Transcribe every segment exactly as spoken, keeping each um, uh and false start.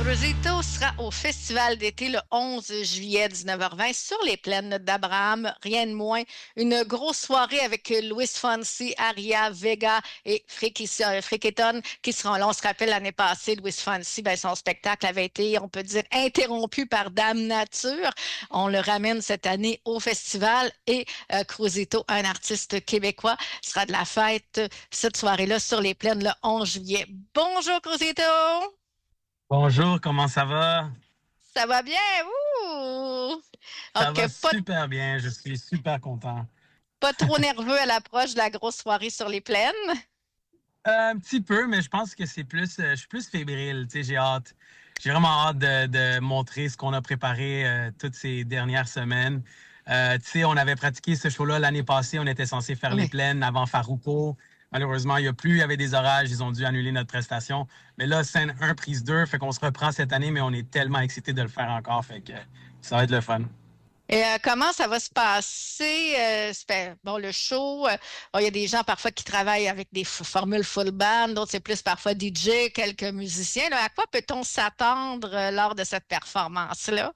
Cruzito sera au Festival d'été le onze juillet, dix-neuf heures vingt, sur les plaines d'Abraham. Rien de moins. Une grosse soirée avec Luis Fonsi, Aria, Vega et Freaketon qui seront là. On se rappelle l'année passée, Luis Fonsi, ben, son spectacle avait été, on peut dire, interrompu par Dame Nature. On le ramène cette année au festival et euh, Cruzito, un artiste québécois, sera de la fête cette soirée-là sur les plaines le onze juillet. Bonjour Cruzito! Bonjour, comment ça va? Ça va bien? Ouh! Ça Donc, va pas, super bien, je suis super content. pas trop nerveux à l'approche de la grosse soirée sur les plaines. Euh, un petit peu, mais je pense que c'est plus, euh, je suis plus fébrile, tu sais, j'ai hâte. J'ai vraiment hâte de, de montrer ce qu'on a préparé euh, toutes ces dernières semaines. Euh, tu sais, on avait pratiqué ce show-là l'année passée, on était censé faire les Oui. plaines avant Farouco. Malheureusement, il n'y a plus, il y avait des orages, ils ont dû annuler notre prestation. Mais là, scène un, prise deux, fait qu'on se reprend cette année, mais on est tellement excités de le faire encore, fait que ça va être le fun. Et euh, comment ça va se passer? Euh, c'est pas- bon, le show, euh, bon, il y a des gens parfois qui travaillent avec des f- formules full band, d'autres c'est plus parfois D J, quelques musiciens. Là. À quoi peut-on s'attendre euh, lors de cette performance-là?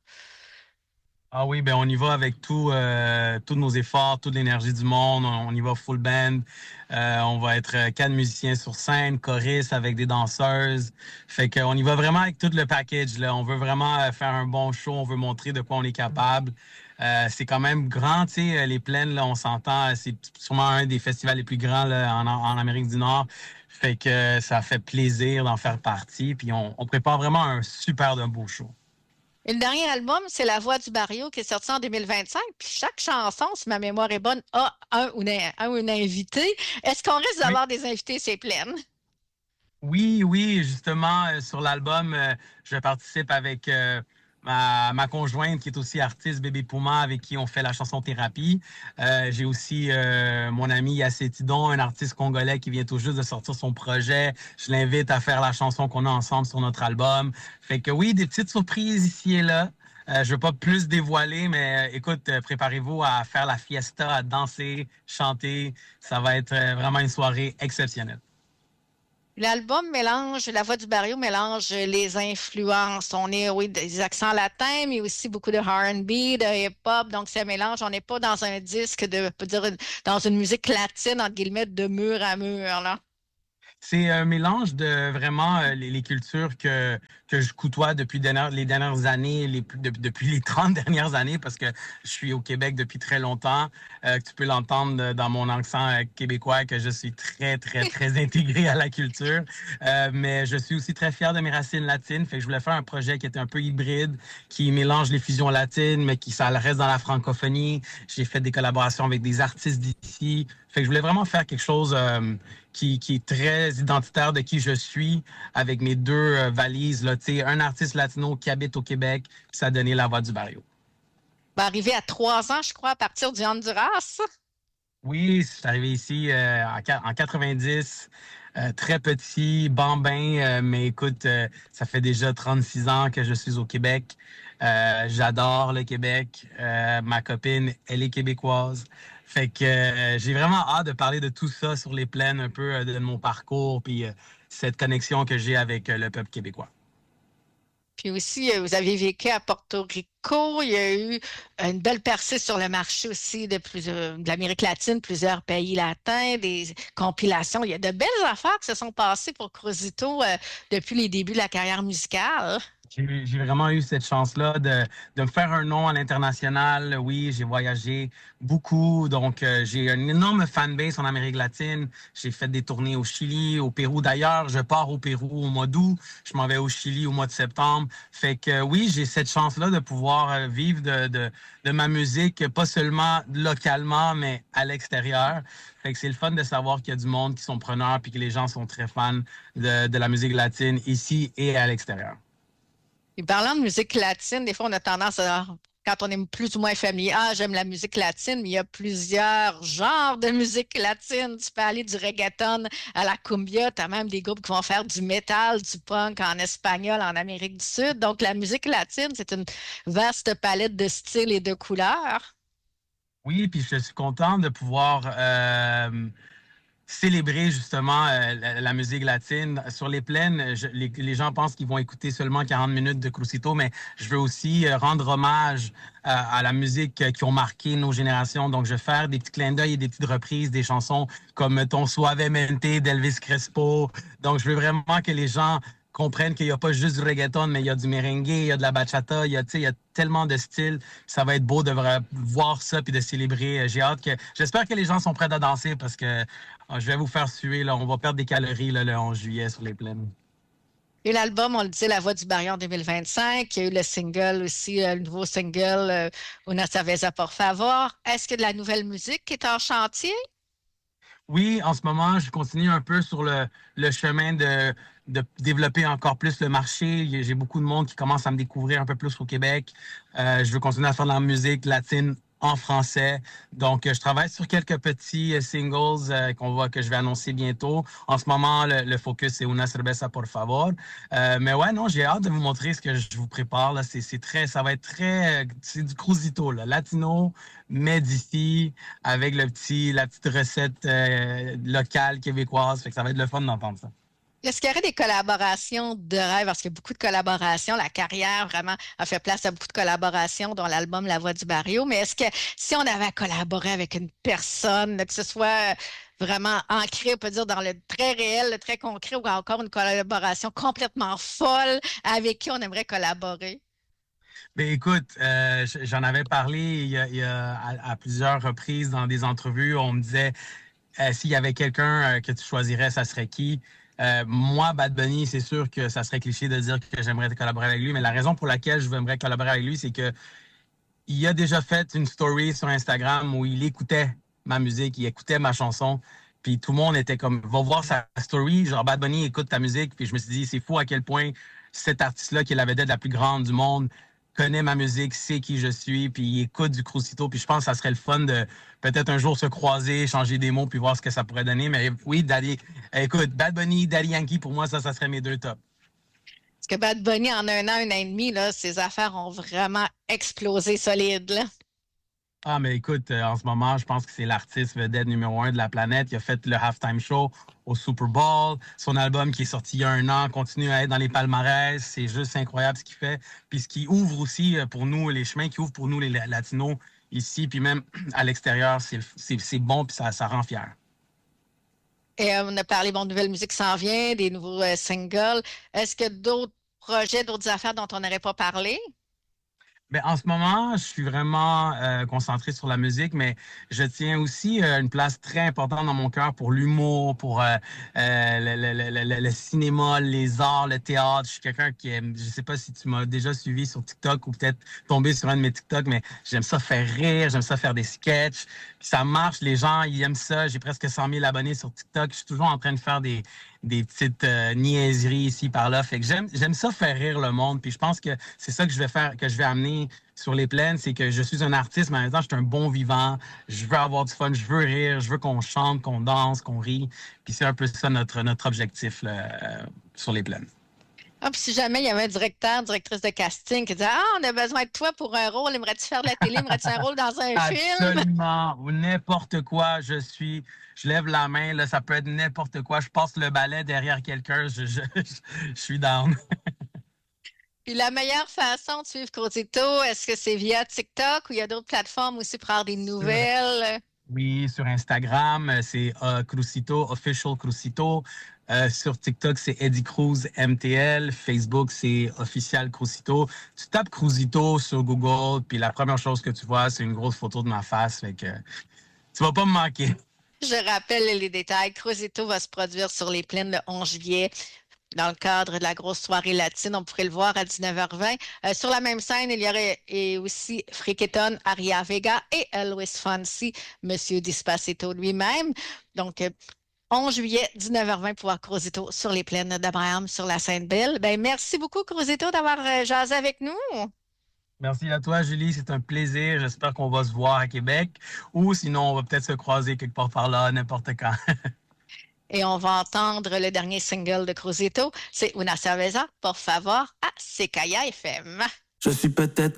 Ah oui, ben on y va avec tout, euh, tous nos efforts, toute l'énergie du monde. On, on y va full band. Euh, on va être euh, quatre musiciens sur scène, choristes avec des danseuses. Fait qu'on y va vraiment avec tout le package. Là. On veut vraiment euh, faire un bon show. On veut montrer de quoi on est capable. Euh, c'est quand même grand, tu sais. Les plaines, là, on s'entend. C'est sûrement un des festivals les plus grands là, en, en Amérique du Nord. Fait que ça fait plaisir d'en faire partie. Puis on, on prépare vraiment un super de beau show. Et le dernier album, c'est La Voix du Barrio qui est sorti en deux mille vingt-cinq. Puis chaque chanson, si ma mémoire est bonne, a un ou une, un ou une invité. Est-ce qu'on risque Oui. d'avoir des invités, c'est plein? Oui, oui, justement, euh, sur l'album, euh, je participe avec euh, ma, ma conjointe qui est aussi artiste, Bébé Pouma, avec qui on fait la chanson Thérapie. Euh, j'ai aussi euh, mon ami Yassé Tidon, un artiste congolais qui vient tout juste de sortir son projet. Je l'invite à faire la chanson qu'on a ensemble sur notre album. Fait que oui, des petites surprises ici et là. Euh, je veux pas plus dévoiler, mais euh, écoute, euh, préparez-vous à faire la fiesta, à danser, chanter. Ça va être euh, vraiment une soirée exceptionnelle. L'album mélange, La Voix du Barrio mélange les influences. On est, oui, des accents latins, mais aussi beaucoup de R and B, de hip-hop. Donc, c'est un mélange. On n'est pas dans un disque de, on peut dire, dans une musique latine, entre guillemets, de mur à mur, là. C'est un mélange de vraiment euh, les, les cultures que, que je côtoie depuis dernière- les dernières années, les, plus- de- depuis les trente dernières années, parce que je suis au Québec depuis très longtemps. Euh, tu peux l'entendre dans mon accent euh, québécois que je suis très, très, très intégré à la culture. Euh, mais je suis aussi très fier de mes racines latines. Fait que je voulais faire un projet qui était un peu hybride, qui mélange les fusions latines, mais qui ça reste dans la francophonie. J'ai fait des collaborations avec des artistes d'ici. Fait que je voulais vraiment faire quelque chose euh, qui, qui est très identitaire de qui je suis avec mes deux euh, valises. Là, tu sais, un artiste latino qui habite au Québec, puis ça a donné La Voix du Barrio. Va arriver à trois ans, je crois, à partir du Honduras. Oui, je suis arrivé ici euh, en, qua- en quatre-vingt-dix, euh, très petit, bambin, euh, mais écoute, euh, ça fait déjà trente-six ans que je suis au Québec. Euh, j'adore le Québec. Euh, ma copine, elle est québécoise. Fait que euh, j'ai vraiment hâte de parler de tout ça sur les plaines, un peu euh, de mon parcours, puis euh, cette connexion que j'ai avec euh, le peuple québécois. Puis aussi, euh, vous avez vécu à Porto Rico. Il y a eu une belle percée sur le marché aussi de, plusieurs, de l'Amérique latine, plusieurs pays latins, des compilations. Il y a de belles affaires qui se sont passées pour Cruzito euh, depuis les débuts de la carrière musicale. J'ai j'ai vraiment eu cette chance-là de, de me faire un nom à l'international. Oui, j'ai voyagé beaucoup, donc euh, j'ai une énorme fanbase en Amérique latine. J'ai fait des tournées au Chili, au Pérou. D'ailleurs, je pars au Pérou au mois d'août. Je m'en vais au Chili au mois de septembre. Fait que euh, oui, j'ai cette chance-là de pouvoir euh, vivre de, de, de ma musique, pas seulement localement, mais à l'extérieur. Fait que c'est le fun de savoir qu'il y a du monde qui sont preneurs puis que les gens sont très fans de, de la musique latine ici et à l'extérieur. Et parlant de musique latine, des fois, on a tendance à, quand on est plus ou moins familier, ah, j'aime la musique latine, mais il y a plusieurs genres de musique latine. Tu peux aller du reggaeton à la cumbia. Tu as même des groupes qui vont faire du métal, du punk en espagnol, en Amérique du Sud. Donc, la musique latine, c'est une vaste palette de styles et de couleurs. Oui, puis je suis content de pouvoir euh, célébrer justement euh, la, la musique latine. Sur les plaines, je, les, les gens pensent qu'ils vont écouter seulement quarante minutes de Crucito, mais je veux aussi euh, rendre hommage euh, à la musique euh, qui ont marqué nos générations. Donc, je vais faire des petits clins d'œil et des petites reprises des chansons comme Ton Suavemente d'Elvis Crespo. Donc, je veux vraiment que les gens comprennent qu'il n'y a pas juste du reggaeton, mais il y a du merengue, il y a de la bachata, il y a, il y a tellement de styles. Ça va être beau de voir ça puis de célébrer. J'ai hâte que... J'espère que les gens sont prêts à danser parce que oh, je vais vous faire suer. Là. On va perdre des calories là, le onze juillet sur les plaines. Et l'album, on le dit, La Voix du Barrio en deux mille vingt-cinq. Il y a eu le single aussi, le nouveau single euh, Una Cerveza por Favor. Est-ce que de la nouvelle musique qui est en chantier? Oui, en ce moment, je continue un peu sur le, le chemin de, de développer encore plus le marché. J'ai beaucoup de monde qui commence à me découvrir un peu plus au Québec. Euh, je veux continuer à faire de la musique latine en français. Donc, je travaille sur quelques petits singles euh, qu'on va, que je vais annoncer bientôt. En ce moment, le, le focus, c'est Una Cerveza, por favor. Euh, mais ouais, non, j'ai hâte de vous montrer ce que je vous prépare. Là. C'est, c'est très, ça va être très... C'est du Crucito, là. Latino, mais d'ici, avec le petit, la petite recette euh, locale québécoise. Fait que ça va être le fun d'entendre ça. Est-ce qu'il y aurait des collaborations de rêve? Parce qu'il y a beaucoup de collaborations. La carrière, vraiment, a fait place à beaucoup de collaborations, dont l'album La Voix du Barrio. Mais est-ce que si on avait à collaborer avec une personne, que ce soit vraiment ancré, on peut dire, dans le très réel, le très concret, ou encore une collaboration complètement folle avec qui on aimerait collaborer? Ben écoute, euh, j'en avais parlé il y a, il y a à, à plusieurs reprises dans des entrevues. On me disait, euh, s'il y avait quelqu'un euh, que tu choisirais, ça serait qui? Euh, moi, Bad Bunny, c'est sûr que ça serait cliché de dire que j'aimerais collaborer avec lui, mais la raison pour laquelle je aimerais collaborer avec lui, c'est que il a déjà fait une story sur Instagram où il écoutait ma musique, il écoutait ma chanson, puis tout le monde était comme, va voir sa story, genre Bad Bunny écoute ta musique, puis je me suis dit, c'est fou à quel point cet artiste-là, qui est la vedette la plus grande du monde, connaît ma musique, sait qui je suis, puis il écoute du Crucito, puis je pense que ça serait le fun de peut-être un jour se croiser, changer des mots, puis voir ce que ça pourrait donner. Mais oui, Daddy, écoute, Bad Bunny, Daddy Yankee, pour moi, ça, ça serait mes deux tops. Parce que Bad Bunny, en un an, un an et demi, là, ses affaires ont vraiment explosé solide, là. Ah, mais écoute, euh, en ce moment, je pense que c'est l'artiste vedette numéro un de la planète. Il a fait le halftime show au Super Bowl. Son album qui est sorti il y a un an continue à être dans les palmarès. C'est juste incroyable ce qu'il fait. Puis ce qui ouvre aussi pour nous, les chemins qui ouvrent pour nous, les Latinos, ici, puis même à l'extérieur, c'est, c'est, c'est bon, puis ça, ça rend fier. Et euh, on a parlé, bon, de nouvelle musique s'en vient, des nouveaux euh, singles. Est-ce que d'autres projets, d'autres affaires dont on n'aurait pas parlé? Bien, en ce moment, je suis vraiment euh, concentré sur la musique, mais je tiens aussi euh, une place très importante dans mon cœur pour l'humour, pour euh, euh, le, le, le, le, le cinéma, les arts, le théâtre. Je suis quelqu'un qui aime, je sais pas si tu m'as déjà suivi sur TikTok ou peut-être tombé sur un de mes TikTok, mais j'aime ça faire rire, j'aime ça faire des sketchs. Puis ça marche, les gens, ils aiment ça. J'ai presque cent mille abonnés sur TikTok. Je suis toujours en train de faire des des petites euh, niaiseries ici par là. Fait que j'aime j'aime ça faire rire le monde. Puis je pense que c'est ça que je vais faire, que je vais amener sur les plaines, c'est que je suis un artiste, mais en même temps, je suis un bon vivant. Je veux avoir du fun, je veux rire, je veux qu'on chante, qu'on danse, qu'on rit. Puis c'est un peu ça notre notre objectif là, euh, sur les plaines. Ah, puis si jamais il y avait un directeur, directrice de casting qui disait Ah, on a besoin de toi pour un rôle, aimerais-tu faire de la télé, aimerais-tu un rôle dans un film? Absolument, ou n'importe quoi, je suis, je lève la main, là, ça peut être n'importe quoi, je passe le balai derrière quelqu'un, je, je, je, je suis down. Puis la meilleure façon de suivre Crucito, est-ce que c'est via TikTok ou il y a d'autres plateformes aussi pour avoir des nouvelles? Oui, sur Instagram, c'est uh, Crucito, Official Crucito. Euh, sur TikTok, c'est Eddie Cruz M T L. Facebook, c'est Official Crucito. Tu tapes Crucito sur Google, puis la première chose que tu vois, c'est une grosse photo de ma face. Fait que tu vas pas me manquer. Je rappelle les détails. Crucito va se produire sur les plaines le onze juillet. Dans le cadre de la grosse soirée latine, on pourrait le voir à dix-neuf heures vingt. Euh, sur la même scène, il y aurait et aussi Friqueton, Aria Vega et Luis Fonsi, Monsieur Despacito lui-même. Donc, euh, onze juillet, dix-neuf heures vingt, pour voir Crucito sur les plaines d'Abraham, sur la Sainte-Belle. Ben, merci beaucoup, Crucito, d'avoir euh, jasé avec nous. Merci à toi, Julie. C'est un plaisir. J'espère qu'on va se voir à Québec ou sinon, on va peut-être se croiser quelque part par là, n'importe quand. Et on va entendre le dernier single de Crucito. C'est Una Cerveza, por favor, à Sekaya F M. Je suis peut-être